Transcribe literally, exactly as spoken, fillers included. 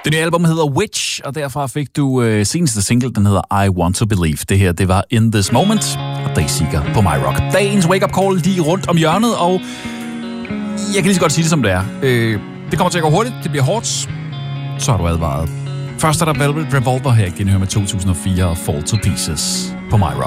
Det nye album hedder Witch, og derfra fik du øh, seneste single, den hedder I Want to Believe. Det her, det var In This Moment, og Dayseeker på My Rock. Dagens wake-up call lige rundt om hjørnet, og jeg kan lige så godt sige det, som det er. Øh, det kommer til at gå hurtigt, det bliver hårdt, så har du advaret. Først er der Velvet Revolver her, igen hør med to tusind og fire og Fall to Pieces på My Rock.